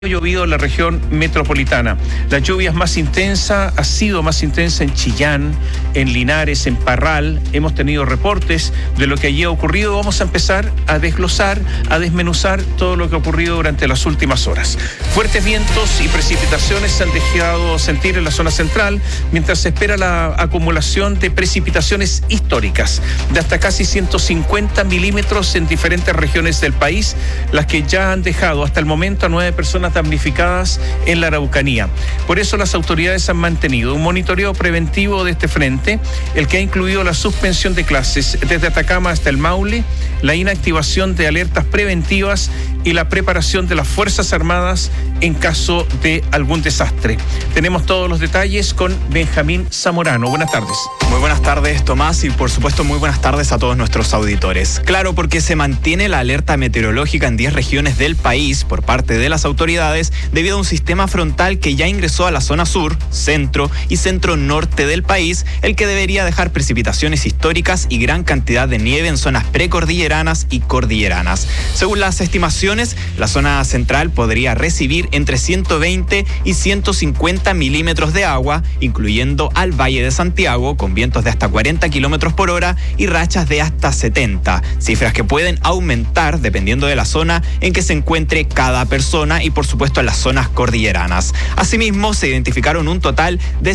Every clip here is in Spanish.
Llovido en la región metropolitana. La lluvia ha sido más intensa en Chillán, en Linares, en Parral. Hemos tenido reportes de lo que allí ha ocurrido. Vamos a empezar a desglosar, a desmenuzar todo lo que ha ocurrido durante las últimas horas. Fuertes vientos y precipitaciones se han dejado sentir en la zona central, mientras se espera la acumulación de precipitaciones históricas de hasta casi 150 milímetros en diferentes regiones del país, las que ya han dejado hasta el momento a 9 personas damnificadas en la Araucanía. Por eso las autoridades han mantenido un monitoreo preventivo de este frente, el que ha incluido la suspensión de clases desde Atacama hasta el Maule, la inactivación de alertas preventivas y la preparación de las Fuerzas Armadas en caso de algún desastre. Tenemos todos los detalles con Benjamín Zamorano. Buenas tardes. Muy buenas tardes, Tomás, y por supuesto muy buenas tardes a todos nuestros auditores. Claro, porque se mantiene la alerta meteorológica en 10 regiones del país por parte de las autoridades debido a un sistema frontal que ya ingresó a la zona sur, centro y centro-norte del país, el que debería dejar precipitaciones históricas y gran cantidad de nieve en zonas precordilleranas y cordilleranas. Según las estimaciones, la zona central podría recibir entre 120 y 150 milímetros de agua, incluyendo al Valle de Santiago, con vientos de hasta 40 kilómetros por hora y rachas de hasta 70, cifras que pueden aumentar dependiendo de la zona en que se encuentre cada persona y por supuesto en las zonas cordilleranas. Asimismo, se identificaron un total de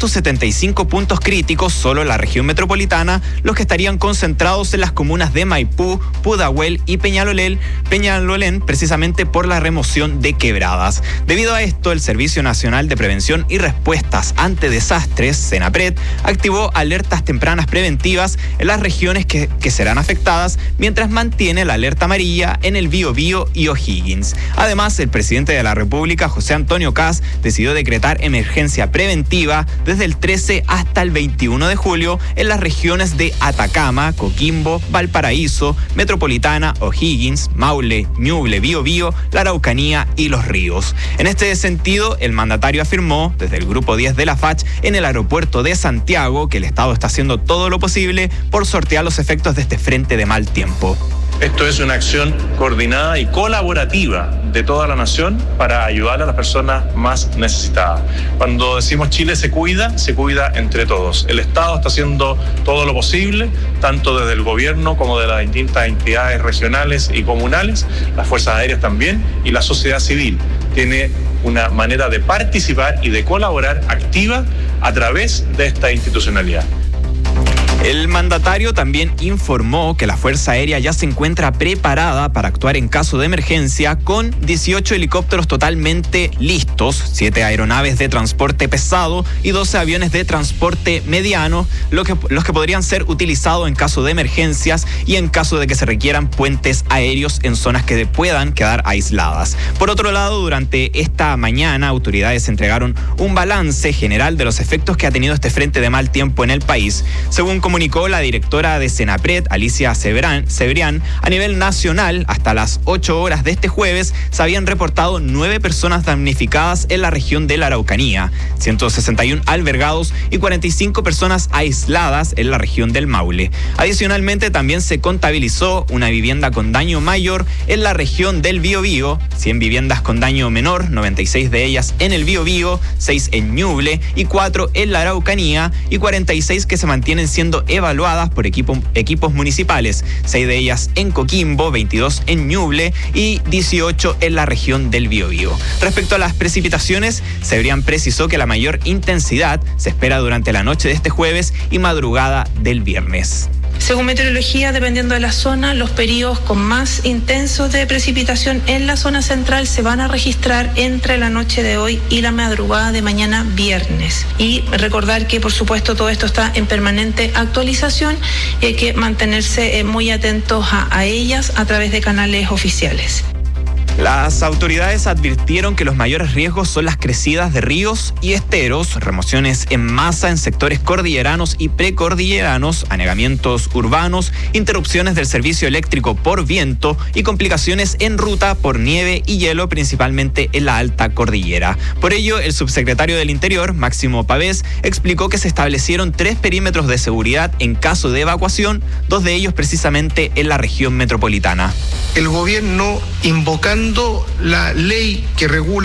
175 puntos críticos solo en la región metropolitana, los que estarían concentrados en las comunas de Maipú, Pudahuel y Peñalolén, precisamente por la remoción de quebradas. Debido a esto, el Servicio Nacional de Prevención y Respuestas ante Desastres, Senapred, activó alertas tempranas preventivas en las regiones que serán afectadas, mientras mantiene la alerta amarilla en el Biobío y O'Higgins. Además, el presidente de la República, José Antonio Kast, decidió decretar emergencia preventiva desde el 13 hasta el 21 de julio en las regiones de Atacama, Coquimbo, Valparaíso, Metropolitana, O'Higgins, Maule, Ñuble, Biobío, la Araucanía y Los Ríos. En este sentido, el mandatario afirmó desde el Grupo 10 de la FACH en el aeropuerto de Santiago que el Estado está haciendo todo lo posible por sortear los efectos de este frente de mal tiempo. Esto es una acción coordinada y colaborativa de toda la nación para ayudar a las personas más necesitadas. Cuando decimos Chile se cuida entre todos. El Estado está haciendo todo lo posible, tanto desde el gobierno como de las distintas entidades regionales y comunales, las fuerzas aéreas también, y la sociedad civil. Tiene una manera de participar y de colaborar activa a través de esta institucionalidad. El mandatario también informó que la Fuerza Aérea ya se encuentra preparada para actuar en caso de emergencia con 18 helicópteros totalmente listos, 7 aeronaves de transporte pesado y 12 aviones de transporte mediano, los que podrían ser utilizados en caso de emergencias y en caso de que se requieran puentes aéreos en zonas que puedan quedar aisladas. Por otro lado, durante esta mañana, autoridades entregaron un balance general de los efectos que ha tenido este frente de mal tiempo en el país. Según comunicó la directora de Senapred, Alicia Cebrián, a nivel nacional, hasta las 8 horas de este jueves, se habían reportado 9 personas damnificadas en la región de la Araucanía, 161 albergados y 45 personas aisladas en la región del Maule. Adicionalmente, también se contabilizó una vivienda con daño mayor en la región del Biobío, 100 viviendas con daño menor, 96 de ellas en el Biobío, 6 en Ñuble y 4 en la Araucanía, y 46 que se mantienen siendo evaluadas por equipos municipales, 6 de ellas en Coquimbo, 22 en Ñuble y 18 en la región del Biobío. Respecto a las precipitaciones, Cebrián precisó que la mayor intensidad se espera durante la noche de este jueves y madrugada del viernes. Según meteorología, dependiendo de la zona, los periodos con más intensos de precipitación en la zona central se van a registrar entre la noche de hoy y la madrugada de mañana viernes. Y recordar que, por supuesto, todo esto está en permanente actualización y hay que mantenerse muy atentos a ellas a través de canales oficiales. Las autoridades advirtieron que los mayores riesgos son las crecidas de ríos y esteros, remociones en masa en sectores cordilleranos y precordilleranos, anegamientos urbanos, interrupciones del servicio eléctrico por viento y complicaciones en ruta por nieve y hielo, principalmente en la alta cordillera. Por ello, el subsecretario del Interior, Máximo Pavés, explicó que se establecieron 3 perímetros de seguridad en caso de evacuación, 2 de ellos precisamente en la región metropolitana. El gobierno, invocando cuando la ley que regula